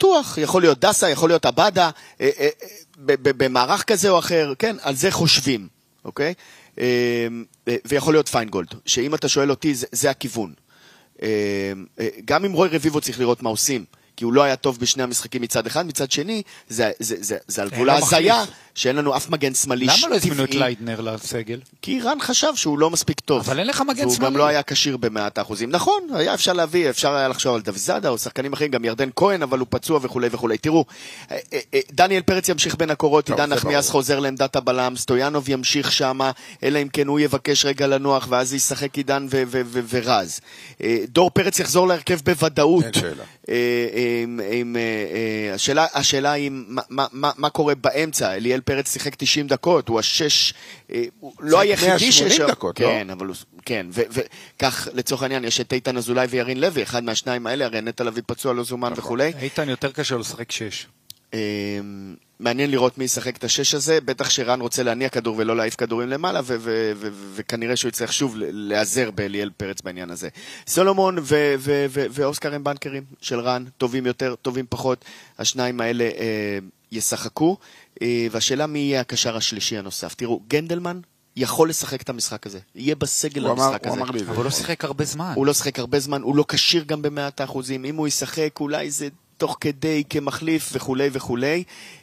בטוח, יכול להיות דסה, יכול להיות הבדה, במערך כזה או אחר, כן, על זה חושבים, אוקיי? ויכול להיות פיינגולד, שאם אתה שואל אותי, זה הכיוון. גם אם רוי רביבו צריך לראות מה עושים, כי הוא לא היה טוב בשני המשחקים מצד אחד, מצד שני, זה על גבול ההזיה, שאין לנו אף מגן שמאלי. למה לא הזמינו את ליידנר לסגל? כי רן חשב שהוא לא מספיק טוב. אבל אין לך מגן שמאלי. והוא גם לא היה קשיר ב100%. נכון, היה אפשר להביא, אפשר היה לחשוב על דויזאדה, או שחקנים אחרים, גם ירדן כהן, אבל הוא פצוע וכו' וכו'. תראו, דניאל פרץ ימשיך בין הקורות, עידן נחמיאס חוזר לעמדת הבלם, סטויאנוב ימשיך שמה, אלא אם כן הוא יבקש רגע לנוח, ואז ישחק עידן ורז. דור פרץ יחזור להרכב בוודאות. השאלה היא מה קורה באמצע. אליאל פרץ שיחק 90 דקות, הוא השש, לא היחידי 180 דקות, לא? כן, אבל כן, וכך לצורך העניין יש את איתן אזולאי וירין לוי, אחד מהשניים האלה, הרי נטע לביא פצוע לא זומן וכו'. איתן יותר קשה לו לשחק 6. מעניין לראות מי ישחק את השש הזה, בטח שרן רוצה להניע כדור ולא להעיף כדורים למעלה, וכנראה שהוא יצטרך שוב לעזר באליאל פרץ בעניין הזה. סולומון ואוסקר הם בנקרים של רן, טובים יותר, טובים פחות, השניים האלה ישחקו, והשאלה מי יהיה הקשר השלישי הנוסף. תראו, גנדלמן יכול לשחק את המשחק הזה, יהיה בסגל המשחק הזה. אבל הוא לא שיחק הרבה זמן. הוא לא שיחק הרבה זמן, הוא לא קשיר גם ב100%, אם הוא ישחק אולי זה תוך כדי כמחליף וכולי וכולי,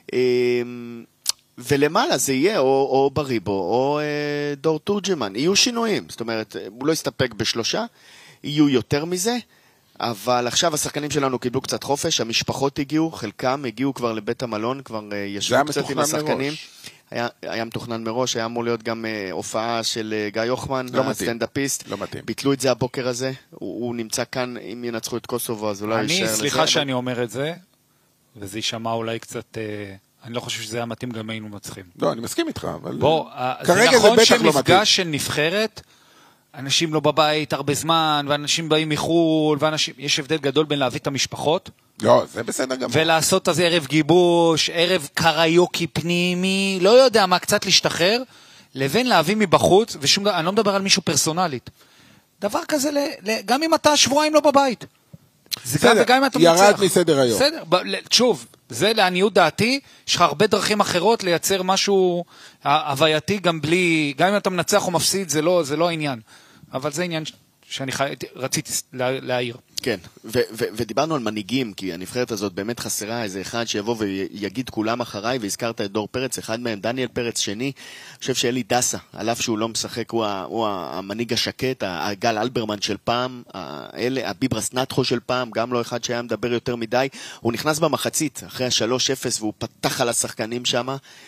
ולמעלה זה יהיה או בריבו או דור תורג'מן, יהיו שינויים, זאת אומרת, הוא לא יסתפק בשלושה, יהיו יותר מזה, אבל עכשיו השחקנים שלנו קיבלו קצת חופש, המשפחות הגיעו, חלקם הגיעו כבר לבית המלון, כבר ישבו קצת עם השחקנים. היה מתוכנן מראש, היה אמור להיות גם הופעה של גיא יוחמן, הסטנדאפיסט. לא מתאים. ביטלו את זה הבוקר הזה, הוא נמצא כאן, אם ינצחו את קוסובו, אז אולי יישאר לזה. סליחה שאני אומר את זה, וזה יישמע אולי קצת, אני לא חושב שזה היה מתאים גם היינו מצחים. לא, אני מסכים איתך, אבל בוא, זה נכון שמפגש של נבחרת, אנשים לא בבית הרבה זמן, ואנשים באים מחול, יש הבדל גדול בין להביא את המשפחות, לא, זה בסדר גם. ולעשות אז ערב גיבוש, ערב קריוקי פנימי, לא יודע מה, קצת להשתחרר, לבין להביא מבחוץ, אני לא מדבר על מישהו פרסונלית. דבר כזה, גם אם אתה שבועיים לא בבית. בסדר, ירד מסדר היום. בסדר, שוב, זה לעניות דעתי, יש לך הרבה דרכים אחרות לייצר משהו הווייתי, גם אם אתה מנצח או מפסיד, זה לא העניין. אבל זה עניין שאני רציתי להעיר. כן, ודיברנו על מנהיגים, כי הנבחרת הזאת באמת חסרה איזה אחד שיבוא ויגיד כולם אחריי, והזכרת את דור פרץ, אחד מהם, דניאל פרץ שני, אני חושב שאלי דסה, על אף שהוא לא משחק, הוא המנהיג השקט, הגל אלברמן של פעם, הביברס נטחו של פעם, גם לא אחד שהיה מדבר יותר מדי, הוא נכנס במחצית, אחרי ה-3-0, והוא פתח על השחקנים שם,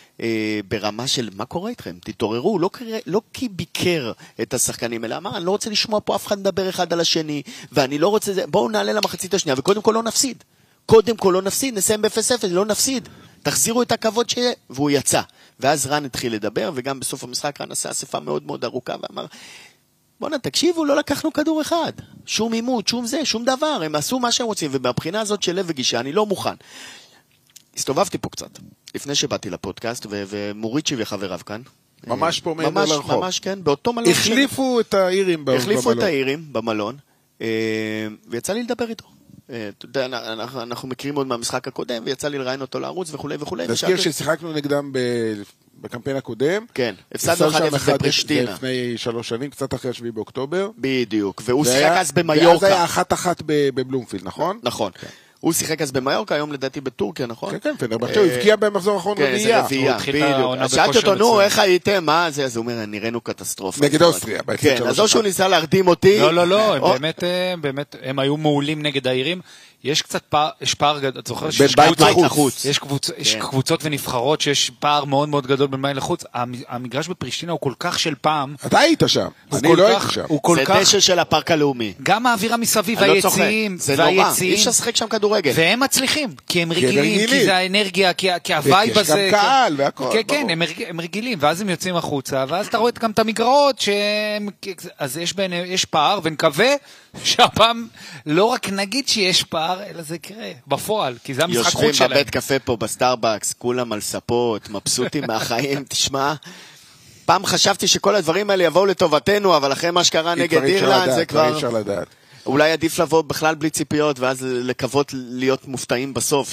ברמה של מה קורה איתכם, תתעוררו, לא כי ביקר את השחקנים, אלא אמר, אני לא רוצה לשמוע פה אף אחד מדבר אחד על השני, ואני לא רוצה, בואו נעלה למחצית השנייה, וקודם כל לא נפסיד, נסיים ב-0-0, לא נפסיד, תחזירו את הכבוד שיהיה, והוא יצא, ואז רן התחיל לדבר, וגם בסוף המשחק רן עשה אספה מאוד מאוד ארוכה, ואמר, בואו תקשיבו, לא לקחנו כדור אחד, שום עימות, שום דבר, הם עשו מה שהם רוצים, ובבחינה הזאת של לב וגישה, אני לא מוכן. הסתובבתי פה קצת, לפני שבאתי לפודקאסט, ומוריצ'י וחבריו כאן. ממש פה מעבר לרחוב. ממש, כן, באותו מלון. החליפו את האירים במלון. החליפו את האירים במלון, ויצא לי לדבר איתו. אתה יודע, אנחנו מכירים עוד מהמשחק הקודם, ויצא לי לראיין אותו לערוץ וכו' וכו'. תזכיר ששיחקנו נגדם בקמפיין הקודם. כן, הפסדנו 1-0 בפרישטינה. לפני 3 שנים, קצת אחרי 7 באוקטובר. בדיוק, והוא שיחק אז במיורקה. ואז היה 1-1 בבלומפילד, נכון? נכון. הוא שיחק אז במיורקה, היום לדעתי בטורקיה, נכון? כן, כן, פנרבחצ'ה, הוא הבקיע במחזור האחרון רביעייה. בדיוק. שאלתי אותו, נו, איך הייתם, מה זה? אז הוא אומר, נראינו קטסטרופה. נגד אוסטריה. כן, אז או שהוא ניסה להרדים אותי. לא, באמת, הם היו מעולים נגד העירים. יש קצת פער, יש פער, את זוכר יש קבוצות ונבחרות שיש פער מאוד מאוד גדול בין מים לחוץ. המגרש בפרישטינה הוא כל כך של פעם. אתה היית שם, אני לא הייתי שם. זה דשא של הפארק הלאומי. גם האווירה מסביב, היציעים, זה נורא, אי אפשר לשחק שם כדורגל. והם מצליחים, כי הם רגילים, כי זה האנרגיה, כי הווייב הזה. יש גם קהל והכל. כן, הם רגילים, ואז הם יוצאים החוצה, ואז אתה רואה גם את המגרעות, אז יש פער, ונקווה שהפעם לא רק נגיד שיש פער, אלא זה יקרה בפועל, כי זה המשחק חוץ שלהם. יושבים בבית קפה פה בסטארבקס, כולם על ספות, מבסוטים מהחיים, תשמע, פעם חשבתי שכל הדברים האלה יבואו לטובתנו, אבל אחרי מה שקרה נגד אירלנד, זה כבר... אפשר לדעת. אולי עדיף לבוא בכלל בלי ציפיות, ואז לקוות להיות מופתעים בסוף,